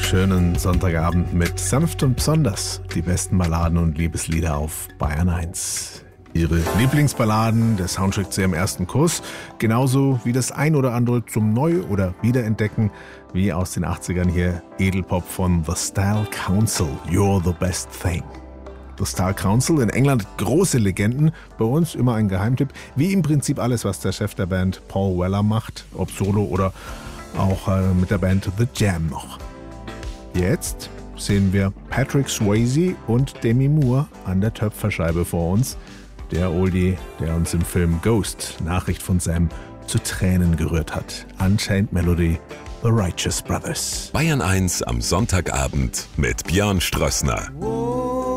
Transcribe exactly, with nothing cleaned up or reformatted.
schönen Sonntagabend mit Sanft und Besonders. Die besten Balladen und Liebeslieder auf Bayern eins. Ihre Lieblingsballaden, der Soundtrack zu Ihrem ersten Kuss, genauso wie das ein oder andere zum Neu- oder Wiederentdecken, wie aus den achtzigern hier Edelpop von The Style Council, You're the Best Thing. The Style Council, in England große Legenden, bei uns immer ein Geheimtipp, wie im Prinzip alles, was der Chef der Band Paul Weller macht, ob solo oder auch äh, mit der Band The Jam noch. Jetzt sehen wir Patrick Swayze und Demi Moore an der Töpferscheibe vor uns. Der Oldie, der uns im Film Ghost, Nachricht von Sam, zu Tränen gerührt hat. Unchained Melody, The Righteous Brothers. Bayern eins am Sonntagabend mit Björn Strössner. Whoa.